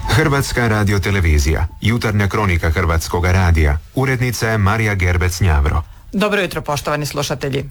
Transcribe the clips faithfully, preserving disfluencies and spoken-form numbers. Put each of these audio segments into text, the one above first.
Hrvatska radiotelevizija, jutarnja kronika Hrvatskog radija, urednica je Marija Gerbec-Njavro. Dobro jutro, poštovani slušatelji.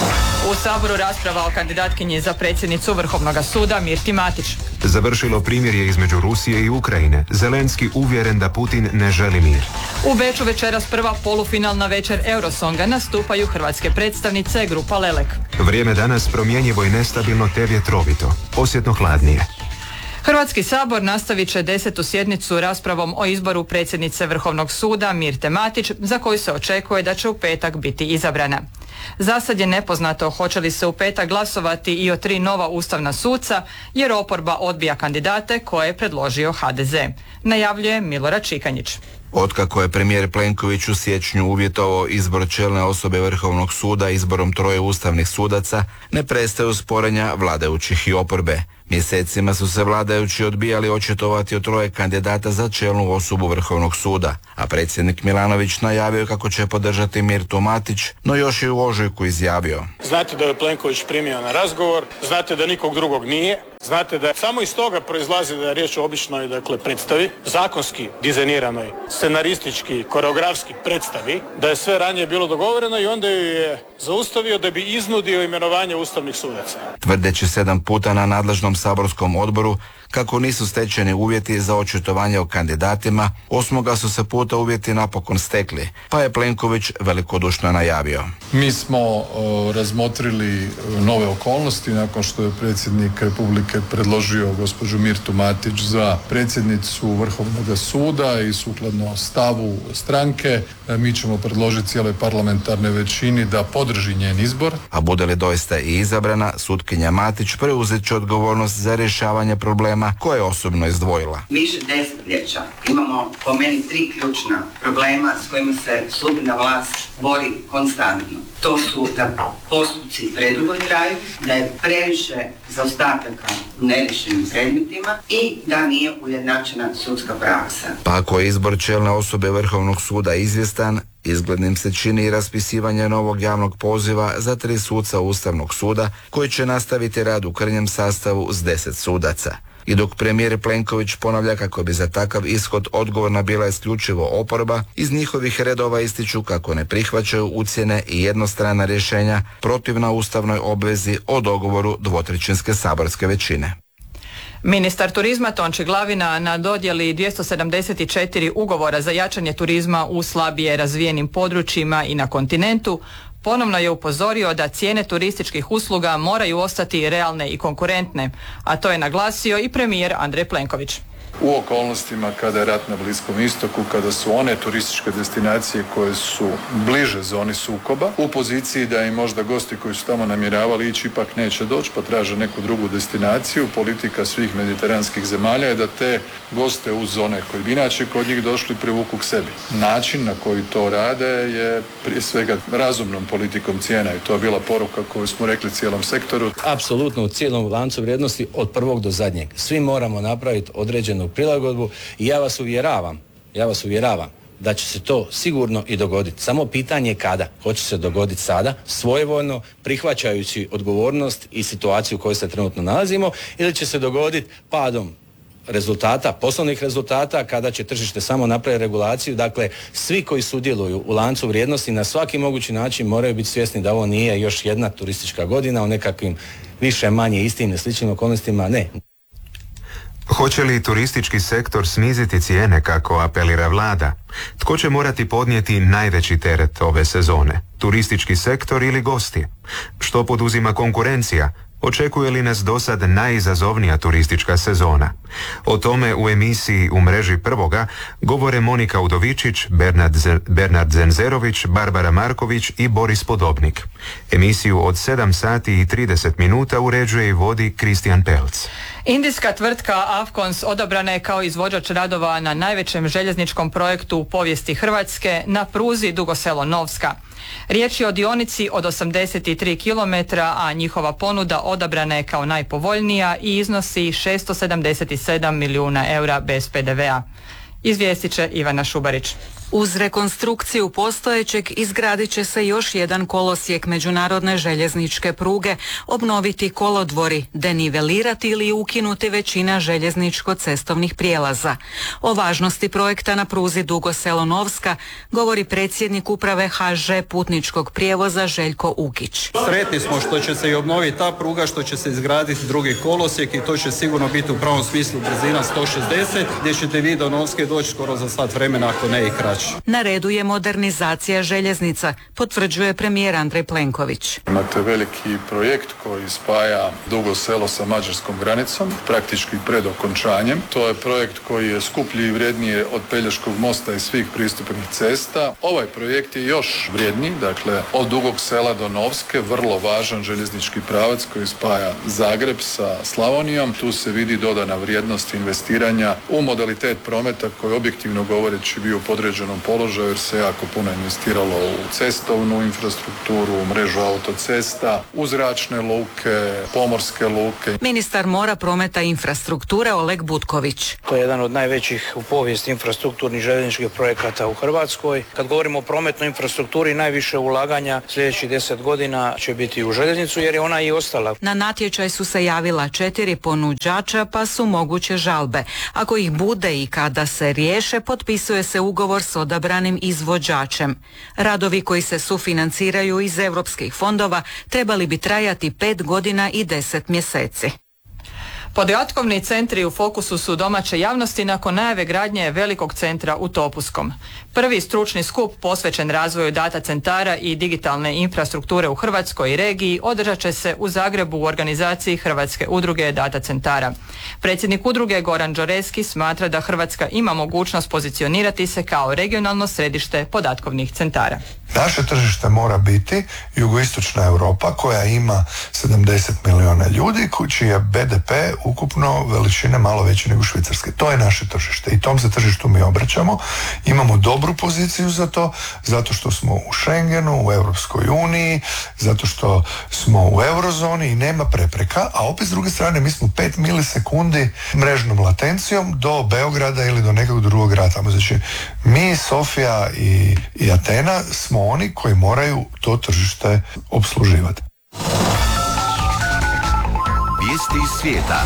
U Saboru rasprava o kandidatkinji za predsjednicu Vrhovnog suda Mirti Matić. Završilo primirje između Rusije i Ukrajine. Zelenski uvjeren da Putin ne želi mir. U Beču večeras prva polufinalna večer Eurosonga, nastupaju hrvatske predstavnice grupa Lelek. Vrijeme danas promjenjivo i nestabilno te vjetrovito, osjetno hladnije. Hrvatski sabor nastavit će desetu sjednicu raspravom o izboru predsjednice Vrhovnog suda Mirte Matić, za koju se očekuje da će u petak biti izabrana. Zasad je nepoznato hoće li se u petak glasovati i o tri nova ustavna suca, jer oporba odbija kandidate koje je predložio ha de ze. Najavljuje Milorad Čikanjić. Otkako je premijer Plenković u siječnju uvjetovao izbor čelne osobe Vrhovnog suda izborom troje ustavnih sudaca, ne prestaju sporenja vladajućih i oporbe. Mjesecima su se vladajući odbijali očitovati o troje kandidata za čelnu osobu Vrhovnog suda, a predsjednik Milanović najavio kako će podržati Mirtu Matić, no još i u ožujku izjavio: znate da je Plenković primio na razgovor, znate da nikog drugog nije, znate da samo iz toga proizlazi da je riječ o običnoj, dakle, predstavi, zakonski dizajniranoj, scenaristički, koreografski predstavi, da je sve ranije bilo dogovoreno i onda ju je zaustavio da bi iznudio imenovanje ustavnih sudaca. Tvrdeći sedam puta na nadležnom saborskom odboru kako nisu stečeni uvjeti za očitovanje o kandidatima, osmoga su se puta uvjeti napokon stekli, pa je Plenković velikodušno najavio: mi smo uh, razmotrili nove okolnosti nakon što je predsjednik Republike predložio gospođu Mirtu Matić za predsjednicu Vrhovnog suda i sukladno stavu stranke mi ćemo predložiti cijeloj parlamentarnoj većini da podrži njen izbor. A bude li doista i izabrana, sutkinja Matić preuzet će odgovornost za rješavanje problema koje je osobno izdvojila. Više desetljeća imamo po meni tri ključna problema s kojima se sudbena vlast bori konstantno. To su da postupci predugo traju, da je previše zaostataka u neriješenim predmetima i da nije ujednačena sudska praksa. Pa ako je izbor čelne osobe Vrhovnog suda izvjestan, izglednim se čini i raspisivanje novog javnog poziva za tri suca Ustavnog suda koji će nastaviti rad u krnjem sastavu s deset sudaca. I dok premijer Plenković ponavlja kako bi za takav ishod odgovorna bila isključivo oporba, iz njihovih redova ističu kako ne prihvaćaju ucjene i jednostrana rješenja protivna ustavnoj obvezi o dogovoru dvotrećinske saborske većine. Ministar turizma Tonči Glavina na dodjeli dvjesto sedamdeset četiri ugovora za jačanje turizma u slabije razvijenim područjima i na kontinentu ponovno je upozorio da cijene turističkih usluga moraju ostati realne i konkurentne, a to je naglasio i premijer Andrej Plenković. U okolnostima kada je rat na Bliskom istoku, kada su one turističke destinacije koje su bliže zoni sukoba u poziciji da im možda gosti koji su tamo namjeravali ići ipak neće doći pa traže neku drugu destinaciju, politika svih mediteranskih zemalja je da te goste uz zone koji bi inače kod njih došli privuku k sebi. Način na koji to rade je prije svega razumnom politikom cijena i to je bila poruka koju smo rekli cijelom sektoru. Apsolutno u cijelom lancu vrijednosti od prvog do zadnjeg. Svi moramo napraviti određenu prilagodbu i ja vas uvjeravam, ja vas uvjeravam da će se to sigurno i dogoditi. Samo pitanje je kada. Hoće se dogoditi sada, svojevoljno, prihvaćajući odgovornost i situaciju u kojoj se trenutno nalazimo, ili će se dogoditi padom rezultata, poslovnih rezultata, kada će tržište samo napraviti regulaciju. Dakle, svi koji sudjeluju u lancu vrijednosti na svaki mogući način moraju biti svjesni da ovo nije još jedna turistička godina u nekakvim više manje istim i sličnim okolnostima. Ne. Hoće li turistički sektor sniziti cijene kako apelira vlada? Tko će morati podnijeti najveći teret ove sezone? Turistički sektor ili gosti? Što poduzima konkurencija? Očekuje li nas dosad najizazovnija turistička sezona? O tome u emisiji U mreži prvoga govore Monika Udovičić, Bernard, Z- Bernard Zenzerović, Barbara Marković i Boris Podobnik. Emisiju od sedam sati i trideset minuta uređuje i vodi Kristijan Pelc. Indijska tvrtka Afcons odabrana je kao izvođač radova na najvećem željezničkom projektu u povijesti Hrvatske na pruzi Dugo Selo-Novska. Riječ je o dionici od osamdeset tri kilometra, a njihova ponuda odabrana je kao najpovoljnija i iznosi šesto sedamdeset sedam milijuna eura bez pe de vea. Izvijestit će Ivana Šubarić. Uz rekonstrukciju postojećeg izgradit će se još jedan kolosijek međunarodne željezničke pruge, obnoviti kolodvori, denivelirati ili ukinuti većina željezničko-cestovnih prijelaza. O važnosti projekta na pruzi Dugo Selo-Novska govori predsjednik uprave ha že putničkog prijevoza Željko Ukić. Sretni smo što će se i obnoviti ta pruga, što će se izgraditi drugi kolosijek i to će sigurno biti u pravom smislu brzina sto šezdeset, gdje ćete vi do Novske doći skoro za sat vremena, ako ne i kraće. Na redu je modernizacija željeznica, potvrđuje premijer Andrej Plenković. Imate veliki projekt koji spaja Dugo Selo sa mađarskom granicom, praktički pred okončanjem. To je projekt koji je skuplji i vrijednije od Pelješkog mosta i svih pristupnih cesta. Ovaj projekt je još vrijedniji, dakle od Dugog Sela do Novske, vrlo važan željeznički pravac koji spaja Zagreb sa Slavonijom. Tu se vidi dodana vrijednost investiranja u modalitet prometa koji objektivno govoreći bio u podređenom položaju jer se jako puno investiralo u cestovnu infrastrukturu, u mrežu autocesta, u zračne luke, pomorske luke. Ministar mora, prometa i infrastrukture Oleg Butković. To je jedan od najvećih u povijesti infrastrukturnih željezničkih projekata u Hrvatskoj. Kad govorimo o prometnoj infrastrukturi, najviše ulaganja sljedećih deset godina će biti u željeznicu jer je ona i ostala. Na natječaj su se javila četiri ponuđača pa su moguće žalbe. Ako ih bude i kada se riješe, potpisuje se ugovor s odabranim izvođačem. Radovi koji se sufinanciraju iz europskih fondova trebali bi trajati pet godina i deset mjeseci. Podatkovni centri u fokusu su domaće javnosti nakon najave gradnje velikog centra u Topuskom. Prvi stručni skup posvećen razvoju data centara i digitalne infrastrukture u Hrvatskoj i regiji održat će se u Zagrebu u organizaciji Hrvatske udruge data centara. Predsjednik udruge Goran Đoreski smatra da Hrvatska ima mogućnost pozicionirati se kao regionalno središte podatkovnih centara. Naše tržište mora biti jugoistočna Europa koja ima sedamdeset milijuna ljudi čiji je be de pe ukupno veličine malo veće nego Švicarske. To je naše tržište i tom se tržištu mi obraćamo. Imamo dobru poziciju za to, zato što smo u Schengenu, u Europskoj uniji, zato što smo u eurozoni i nema prepreka, a opet s druge strane mi smo pet milisekundi mrežnom latencijom do Beograda ili do nekog drugog grada. Znači mi, Sofija i, i Atena smo oni koji moraju to tržište opsluživati. Vijesti iz svijeta.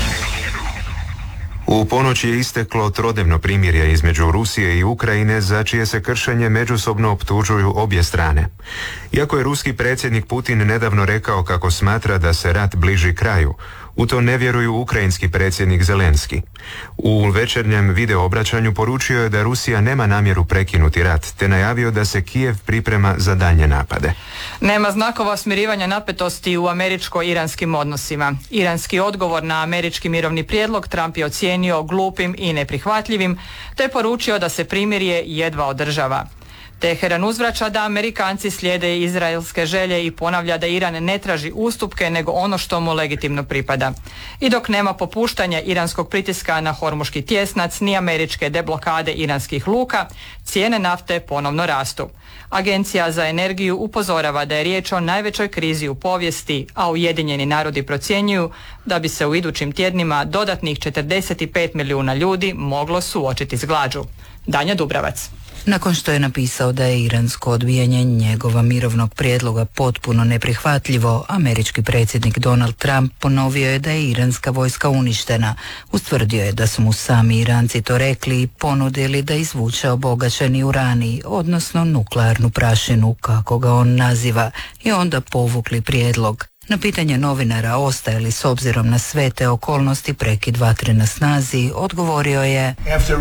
U ponoć je isteklo trodnevno primirje između Rusije i Ukrajine za čije se kršenje međusobno optužuju obje strane. Iako je ruski predsjednik Putin nedavno rekao kako smatra da se rat bliži kraju, u to ne vjeruju ukrajinski predsjednik Zelenski. U večernjem video obraćanju poručio je da Rusija nema namjeru prekinuti rat, te najavio da se Kijev priprema za daljnje napade. Nema znakova smirivanja napetosti u američko-iranskim odnosima. Iranski odgovor na američki mirovni prijedlog Trump je ocijenio glupim i neprihvatljivim, te poručio da se primirje jedva održava. Teheran uzvraća da Amerikanci slijede izraelske želje i ponavlja da Iran ne traži ustupke nego ono što mu legitimno pripada. I dok nema popuštanja iranskog pritiska na Hormuški tjesnac ni američke deblokade iranskih luka, cijene nafte ponovno rastu. Agencija za energiju upozorava da je riječ o najvećoj krizi u povijesti, a Ujedinjeni narodi procjenjuju da bi se u idućim tjednima dodatnih četrdeset pet milijuna ljudi moglo suočiti s glađu. Danja Dubravac. Nakon što je napisao da je iransko odbijanje njegova mirovnog prijedloga potpuno neprihvatljivo, američki predsjednik Donald Trump ponovio je da je iranska vojska uništena. Ustvrdio je da su mu sami Iranci to rekli i ponudili da izvuče obogaćeni urani, odnosno nuklearnu prašinu, kako ga on naziva, i onda povukli prijedlog. Na pitanje novinara ostaje li s obzirom na sve te okolnosti prekid vatre na snazi, odgovorio je: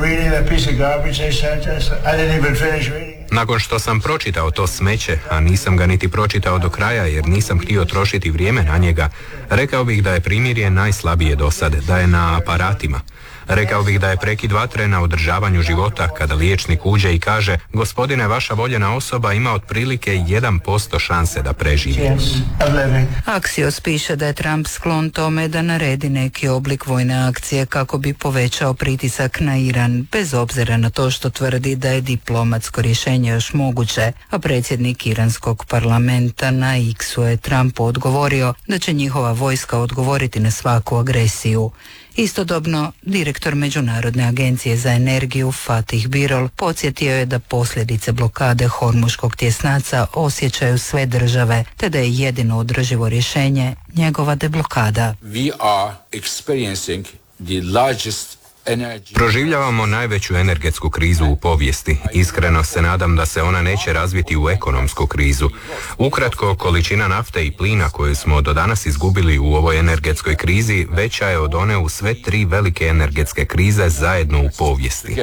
Nakon što sam pročitao to smeće, a nisam ga niti pročitao do kraja jer nisam htio trošiti vrijeme na njega, rekao bih da je primirje najslabije do sad, da je na aparatima. Rekao bih da je prekid vatre na održavanju života kada liječnik uđe i kaže: gospodine, vaša voljena osoba ima otprilike jedan posto šanse da preživi. Axios piše da je Trump sklon tome da naredi neki oblik vojne akcije kako bi povećao pritisak na Iran, bez obzira na to što tvrdi da je diplomatsko rješenje još moguće, a predsjednik iranskog parlamenta na X-u je Trumpu odgovorio da će njihova vojska odgovoriti na svaku agresiju. Istodobno, direktor Međunarodne agencije za energiju Fatih Birol podsjetio je da posljedice blokade Hormuškog tjesnaca osjećaju sve države, te da je jedino održivo rješenje njegova deblokada. We are experiencing the largest Proživljavamo najveću energetsku krizu u povijesti. Iskreno se nadam da se ona neće razviti u ekonomsku krizu. Ukratko, količina nafte i plina koju smo do danas izgubili u ovoj energetskoj krizi veća je od one u sve tri velike energetske krize zajedno u povijesti.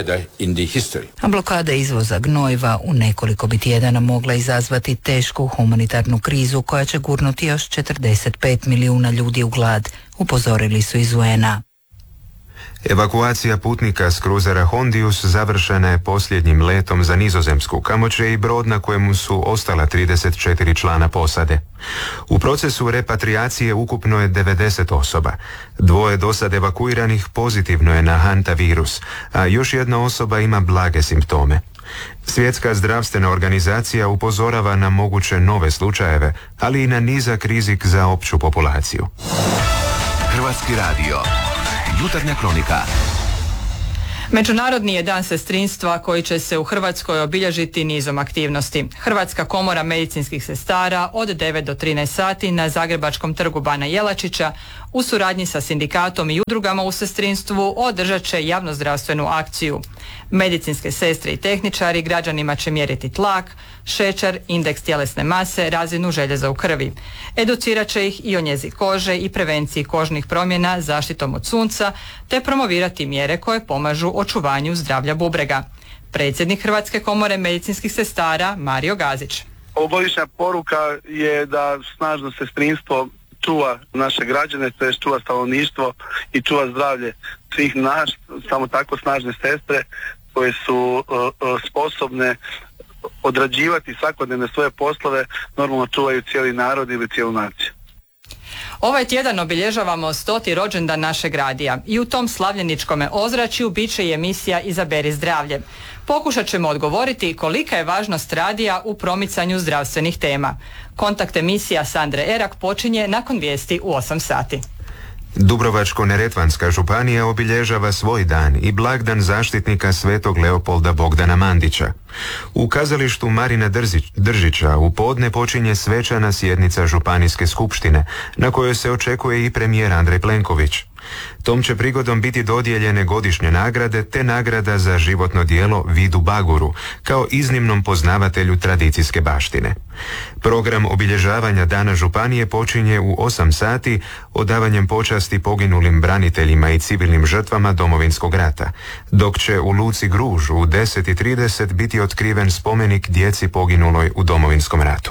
A blokada izvoza gnojiva u nekoliko bi tjedana mogla izazvati tešku humanitarnu krizu koja će gurnuti još četrdeset pet milijuna ljudi u glad, upozorili su iz U N A. Evakuacija putnika s kruzera Hondius završena je posljednjim letom za Nizozemsku, kamo će i brod na kojemu su ostala trideset četiri člana posade. U procesu repatriacije ukupno je devedeset osoba. Dvoje dosad evakuiranih pozitivno je na hantavirus, a još jedna osoba ima blage simptome. Svjetska zdravstvena organizacija upozorava na moguće nove slučajeve, ali i na nizak rizik za opću populaciju. Hrvatski radio. Jutarnja kronika. Međunarodni je dan sestrinstva koji će se u Hrvatskoj obilježiti nizom aktivnosti. Hrvatska komora medicinskih sestara od devet do trinaest sati na Zagrebačkom trgu Bana Jelačića u suradnji sa sindikatom i udrugama u sestrinstvu održat će javnozdravstvenu akciju. Medicinske sestre i tehničari građanima će mjeriti tlak, šećer, indeks tjelesne mase, razinu željeza u krvi. Educirat će ih i o njezi kože i prevenciji kožnih promjena zaštitom od sunca, te promovirati mjere koje pomažu očuvanju zdravlja bubrega. Predsjednik Hrvatske komore medicinskih sestara Mario Gazić. Ovogodišnja poruka je da snažno sestrinstvo čuva naše građane, to je čuva stanovništvo i čuva zdravlje svih nas, samo tako snažne sestre koje su uh, uh, sposobne odrađivati svakodnevne svoje poslove, normalno čuvaju cijeli narod ili cijelu naciju. Ovaj tjedan obilježavamo stoti rođendan našeg radija i u tom slavljeničkome ozračju bit će i emisija Izaberi zdravlje. Pokušat ćemo odgovoriti kolika je važnost radija u promicanju zdravstvenih tema. Kontakt emisija Sandre Erak počinje nakon vijesti u osam sati. Dubrovačko-neretvanska županija obilježava svoj dan i blagdan zaštitnika Svetog Leopolda Bogdana Mandića. U kazalištu Marina Drzić, Držića u podne počinje svečana sjednica Županijske skupštine, na kojoj se očekuje i premijer Andrej Plenković. Tom će prigodom biti dodijeljene godišnje nagrade te nagrada za životno djelo Vidu Baguru, kao iznimnom poznavatelju tradicijske baštine. Program obilježavanja Dana Županije počinje u osam sati odavanjem počasti poginulim braniteljima i civilnim žrtvama Domovinskog rata, dok će u Luci Gruž u deset i trideset biti otkriven spomenik djeci poginuloj u Domovinskom ratu.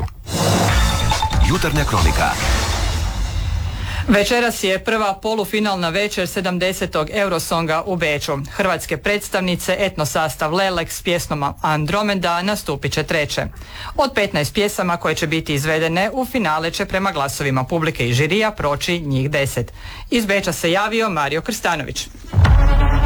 Jutarnja kronika. Večeras je prva polufinalna večer sedamdesetog Eurosonga u Beču. Hrvatske predstavnice etnosastav Lelek s pjesmom Andromeda nastupit će treće. Od petnaest pjesama koje će biti izvedene u finale će prema glasovima publike i žirija proći njih deset. Iz Beča se javio Mario Krstanović.